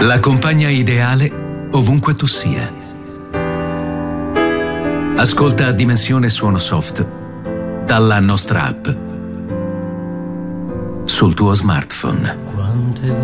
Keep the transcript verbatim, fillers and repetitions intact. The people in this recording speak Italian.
La compagna ideale ovunque tu sia. Ascolta Dimensione Suono Soft dalla nostra app sul tuo smartphone.